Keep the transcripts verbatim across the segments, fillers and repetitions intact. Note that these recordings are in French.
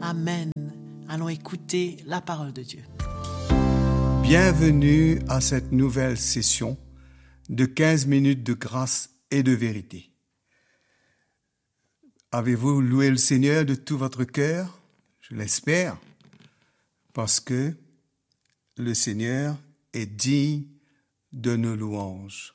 Amen. Allons écouter la parole de Dieu. Bienvenue à cette nouvelle session de quinze minutes de grâce et de vérité. Avez-vous loué le Seigneur de tout votre cœur? Je l'espère, parce que le Seigneur est digne de nos louanges.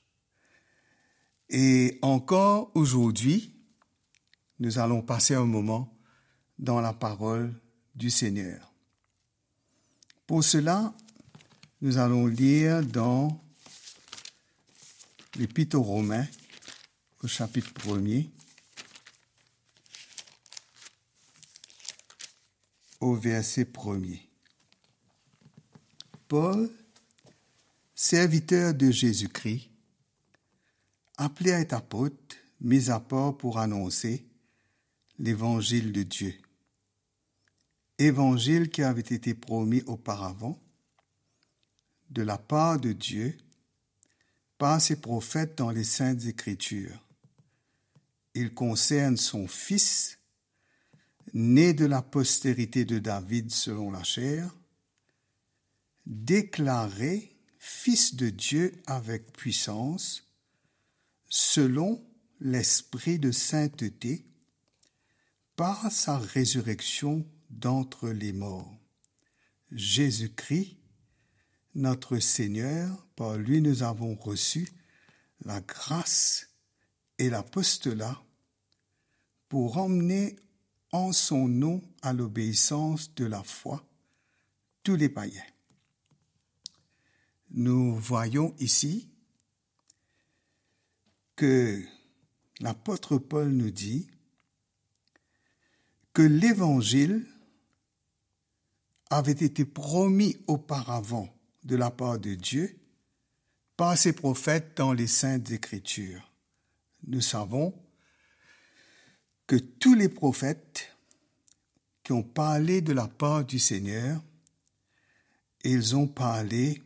Et encore aujourd'hui, nous allons passer un moment dans la parole du Seigneur. Pour cela, nous allons lire dans l'Épître aux Romains, au chapitre premier, au verset premier. Paul, serviteur de Jésus-Christ, appelé à être apôtre, mis à part pour annoncer l'évangile de Dieu. Évangile qui avait été promis auparavant de la part de Dieu par ses prophètes dans les Saintes Écritures. Il concerne son Fils, né de la postérité de David selon la chair, déclaré Fils de Dieu avec puissance, selon l'esprit de sainteté, par sa résurrection d'entre les morts. Jésus-Christ, notre Seigneur, par lui nous avons reçu la grâce et l'apostolat pour emmener en son nom à l'obéissance de la foi tous les païens. Nous voyons ici que l'apôtre Paul nous dit que l'Évangile avait été promis auparavant de la part de Dieu par ses prophètes dans les Saintes Écritures. Nous savons que tous les prophètes qui ont parlé de la part du Seigneur, ils ont parlé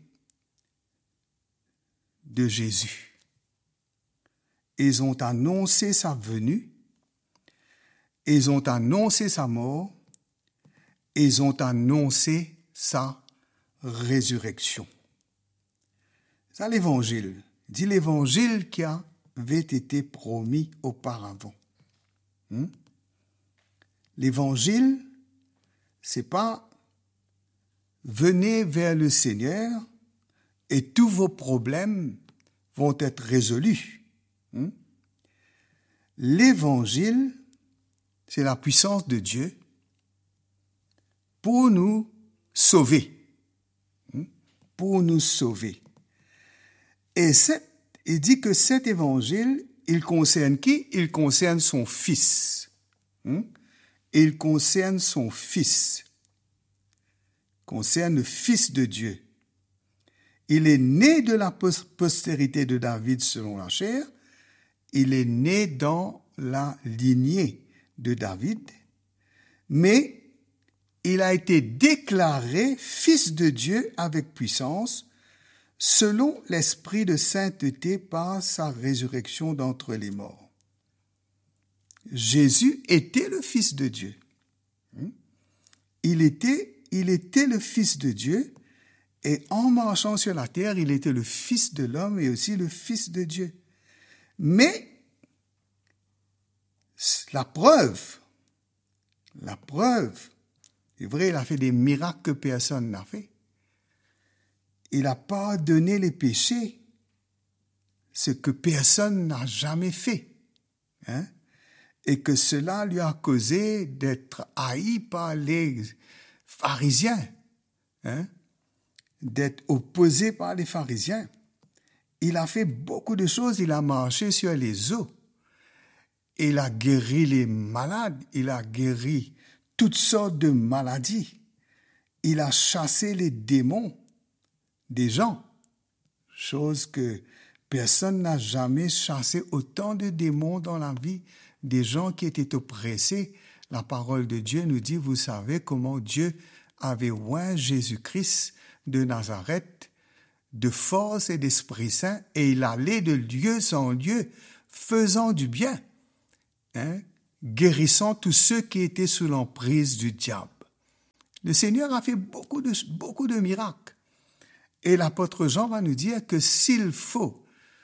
de Jésus. Ils ont annoncé sa venue, ils ont annoncé sa mort, ils ont annoncé sa résurrection. C'est l'Évangile, dit l'Évangile qui avait été promis auparavant. Hmm? L'Évangile, c'est pas venez vers le Seigneur et tous vos problèmes vont être résolus. Hmm? L'Évangile, c'est la puissance de Dieu pour nous sauver. Hmm? Pour nous sauver. Et cette, il dit que cet évangile, il concerne qui? Il concerne son Fils. Hmm? Il concerne son Fils. Il concerne le Fils de Dieu. Il est né de la postérité de David selon la chair. Il est né dans la lignée de David. Mais il a été déclaré Fils de Dieu avec puissance, selon l'esprit de sainteté par sa résurrection d'entre les morts. Jésus était le Fils de Dieu. Il était, il était le Fils de Dieu, et en marchant sur la terre, il était le Fils de l'homme et aussi le Fils de Dieu. Mais la preuve, la preuve, c'est vrai, il a fait des miracles que personne n'a fait. Il a pardonné les péchés, ce que personne n'a jamais fait. Hein? Et que cela lui a causé d'être haï par les pharisiens, hein? D'être opposé par les pharisiens. Il a fait beaucoup de choses, il a marché sur les eaux. Il a guéri les malades, il a guéri toutes sortes de maladies. Il a chassé les démons des gens, chose que personne n'a jamais chassé autant de démons dans la vie des gens qui étaient oppressés. La parole de Dieu nous dit, vous savez comment Dieu avait oint Jésus-Christ de Nazareth de force et d'Esprit Saint, et il allait de lieu en lieu, faisant du bien, hein, guérissant tous ceux qui étaient sous l'emprise du diable. Le Seigneur a fait beaucoup de, beaucoup de miracles. Et l'apôtre Jean va nous dire que s'il faut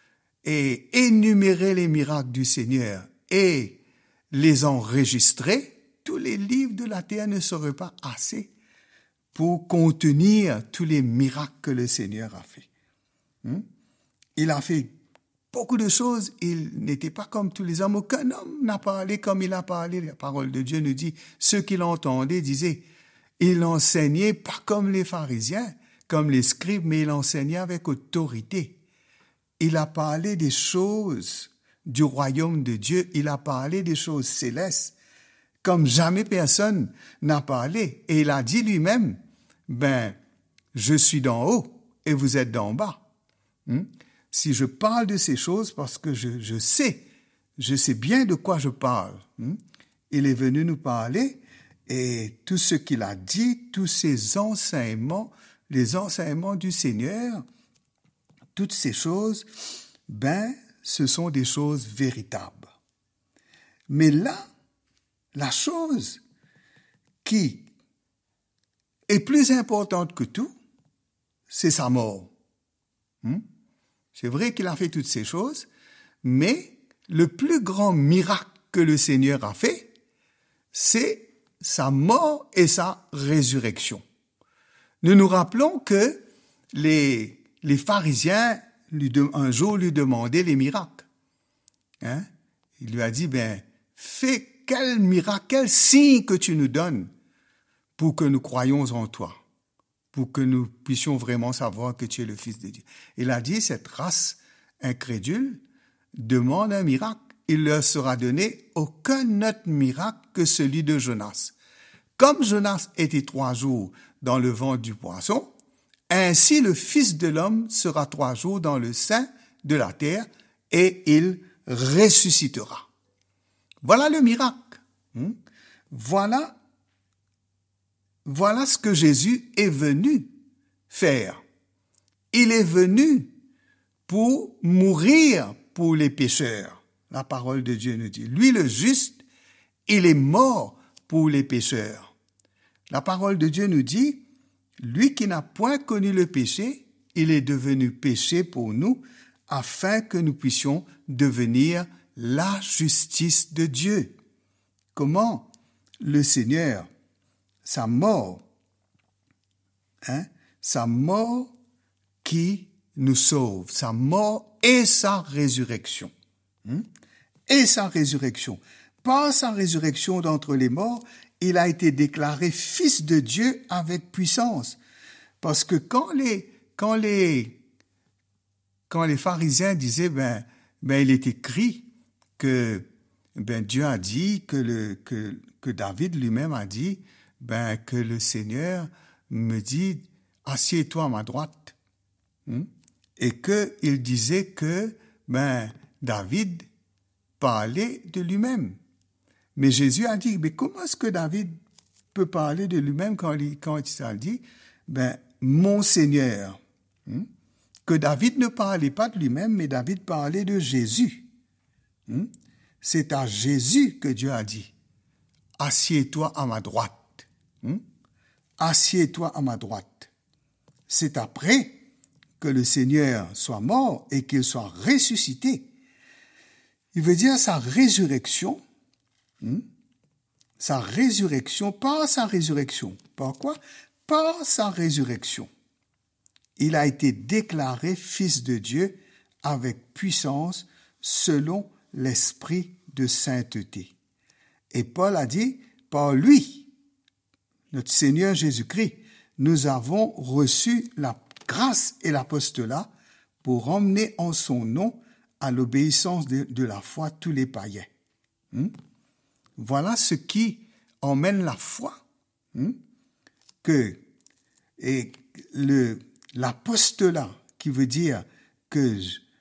et énumérer les miracles du Seigneur et les enregistrer, tous les livres de la terre ne seraient pas assez pour contenir tous les miracles que le Seigneur a fait. Hmm? Il a fait beaucoup de choses. Il n'était pas comme tous les hommes. Aucun homme n'a parlé comme il a parlé. La parole de Dieu nous dit, ceux qui l'entendaient disaient, il enseignait pas comme les pharisiens, comme les scribes, mais il enseignait avec autorité. Il a parlé des choses du royaume de Dieu. Il a parlé des choses célestes, comme jamais personne n'a parlé. Et il a dit lui-même, ben, je suis d'en haut et vous êtes d'en bas. Hmm? Si je parle de ces choses, parce que je, je sais, je sais bien de quoi je parle. Hmm? Il est venu nous parler et tout ce qu'il a dit, tous ses enseignements, les enseignements du Seigneur, toutes ces choses, ben, ce sont des choses véritables. Mais là, la chose qui est plus importante que tout, c'est sa mort. Hmm? C'est vrai qu'il a fait toutes ces choses, mais le plus grand miracle que le Seigneur a fait, c'est sa mort et sa résurrection. Nous nous rappelons que les, les pharisiens, lui de, un jour, lui demandaient les miracles. Hein? Il lui a dit, ben, fais quel miracle, quel signe que tu nous donnes pour que nous croyions en toi, pour que nous puissions vraiment savoir que tu es le Fils de Dieu. Il a dit, cette race incrédule demande un miracle. Il leur sera donné aucun autre miracle que celui de Jonas. Comme Jonas était trois jours dans le ventre du poisson, ainsi le Fils de l'homme sera trois jours dans le sein de la terre et il ressuscitera. Voilà le miracle. Voilà, voilà ce que Jésus est venu faire. Il est venu pour mourir pour les pécheurs. La parole de Dieu nous dit. Lui, le juste, il est mort pour les pécheurs. La parole de Dieu nous dit, lui qui n'a point connu le péché, il est devenu péché pour nous, afin que nous puissions devenir la justice de Dieu. Comment le Seigneur, sa mort, hein, sa mort qui nous sauve, sa mort et sa résurrection. Hein, et sa résurrection. Par sa résurrection d'entre les morts, il a été déclaré fils de Dieu avec puissance. Parce que quand les, quand les, quand les pharisiens disaient, ben, ben, il est écrit que, ben, Dieu a dit, que le, que, que David lui-même a dit, ben, que le Seigneur me dit, assieds-toi à ma droite. Hum? Et que il disait que, ben, David parlait de lui-même. Mais Jésus a dit, mais comment est-ce que David peut parler de lui-même quand il, quand il a dit, ben, mon Seigneur, hein? Que David ne parlait pas de lui-même, mais David parlait de Jésus. Hein? C'est à Jésus que Dieu a dit, assieds-toi à ma droite. Hein? Assieds-toi à ma droite. C'est après que le Seigneur soit mort et qu'il soit ressuscité. Il veut dire sa résurrection, hein? Sa résurrection, par sa résurrection. Par quoi? Par sa résurrection. Il a été déclaré fils de Dieu avec puissance selon l'esprit de sainteté. Et Paul a dit, par lui, notre Seigneur Jésus-Christ, nous avons reçu la grâce et l'apostolat pour emmener en son nom à l'obéissance de, de la foi tous les païens. Hmm? Voilà ce qui emmène la foi, hmm? que et le l'apostolat, qui veut dire que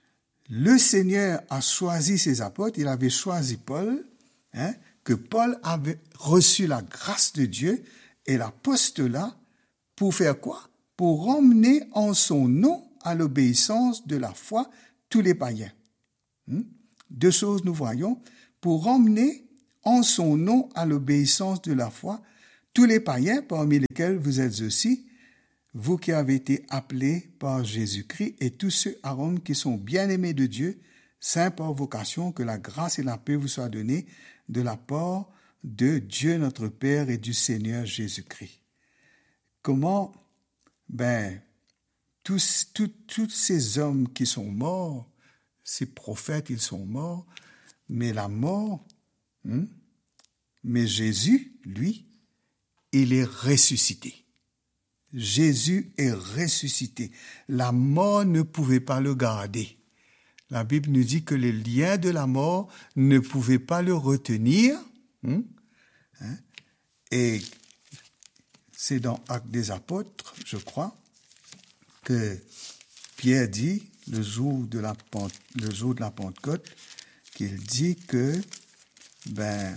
le Seigneur a choisi ses apôtres, il avait choisi Paul, hein, que Paul avait reçu la grâce de Dieu et l'apostolat pour faire quoi? Pour emmener en son nom à l'obéissance de la foi tous les païens. Hmm? Deux choses nous voyons, pour emmener en son nom à l'obéissance de la foi tous les païens parmi lesquels vous êtes aussi, vous qui avez été appelés par Jésus-Christ, et tous ceux à Rome qui sont bien-aimés de Dieu, saints par vocation, que la grâce et la paix vous soient données de la part de Dieu notre Père et du Seigneur Jésus-Christ. Comment, ben, tous, tous, tous ces hommes qui sont morts, ces prophètes, ils sont morts, mais la mort, hein, mais Jésus, lui, il est ressuscité. Jésus est ressuscité. La mort ne pouvait pas le garder. La Bible nous dit que les liens de la mort ne pouvaient pas le retenir. Hein, hein, et c'est dans Actes des Apôtres, je crois, que Pierre dit, le jour de la, Pente, le jour de la Pentecôte, qu'il dit que, ben,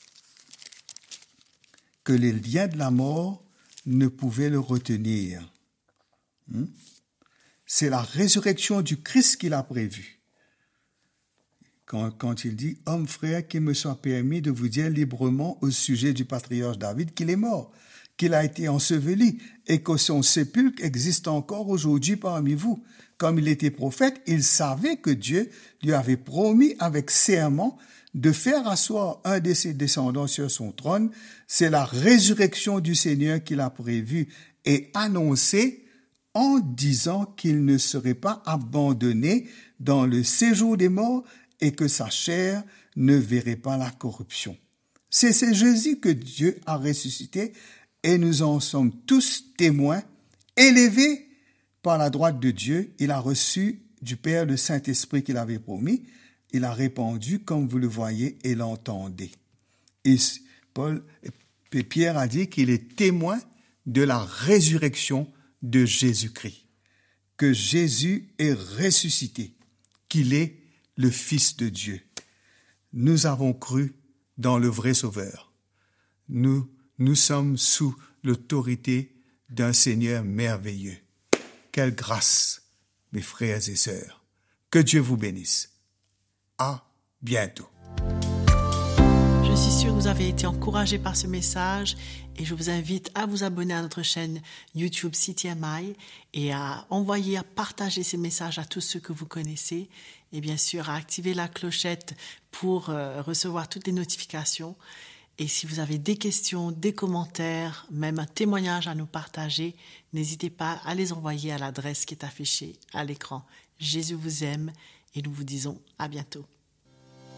que les liens de la mort ne pouvaient le retenir. Hmm? C'est la résurrection du Christ qu'il a prévue. Quand, quand il dit « Homme frère, qu'il me soit permis de vous dire librement au sujet du patriarche David qu'il est mort, qu'il a été enseveli et que son sépulcre existe encore aujourd'hui parmi vous. Comme il était prophète, il savait que Dieu lui avait promis avec serment de faire asseoir un de ses descendants sur son trône. C'est la résurrection du Seigneur qu'il a prévue et annoncée en disant qu'il ne serait pas abandonné dans le séjour des morts et que sa chair ne verrait pas la corruption. C'est ce Jésus que Dieu a ressuscité et nous en sommes tous témoins. Élevé par la droite de Dieu, il a reçu du Père le Saint-Esprit qu'il avait promis. Il a répandu comme vous le voyez et l'entendez. Et Paul, et Pierre a dit qu'il est témoin de la résurrection de Jésus-Christ, que Jésus est ressuscité, qu'il est le Fils de Dieu. Nous avons cru dans le vrai Sauveur. Nous, nous sommes sous l'autorité d'un Seigneur merveilleux. Quelle grâce, mes frères et sœurs. Que Dieu vous bénisse. À bientôt. Je suis sûre que vous avez été encouragés par ce message et je vous invite à vous abonner à notre chaîne YouTube C T M I et à envoyer, à partager ces messages à tous ceux que vous connaissez et bien sûr à activer la clochette pour euh, recevoir toutes les notifications. Et si vous avez des questions, des commentaires, même un témoignage à nous partager, n'hésitez pas à les envoyer à l'adresse qui est affichée à l'écran. Jésus vous aime et nous vous disons à bientôt.